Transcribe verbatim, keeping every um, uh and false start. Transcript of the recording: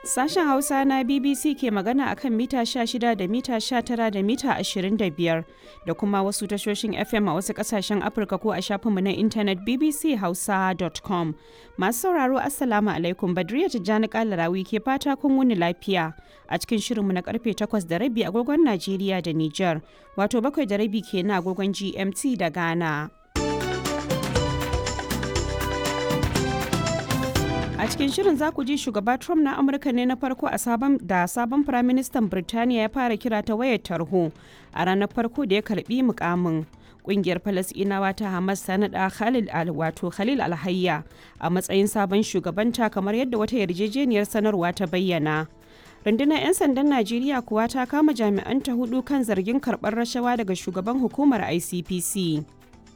Sashen Hausa na B B C ke magana akan mita sha shida da mita sha tara da mita ashirin da biyar da kuma wasu tashoshin F M a wasu kasashen Afirka ko a shafinmu na intanet b b c hausa dot com. Masu sauraro Assalamu alaikum, Badriya Tijjani Kalarawi ke fata kun wuni lafiya a cikin shirinmu na karfe takwas da rabi agogon Najeriya da Nijar, wato bakwai da rabi kenan agogon G M T da Ghana. A cikin shirin za ku ji shugaba Trump na Amurka ne na farko a sabon da sabon firaministan Birtaniya ya fara kira ta wayar tarho a ranar farko da ya karbi mukamin. Kungiyar Falasɗinawa ta Hamas ta naɗa Khalil al wato Khalil Alhayya a matsayin sabon shugabanta kamar yadda wata yarjejeniyar sanarwa ta bayyana. Rundunar 'yan sandan Najeriya kuwa ta kama jami'anta hudu kan zargin karɓar rashawa daga shugaban hukumar I C P C.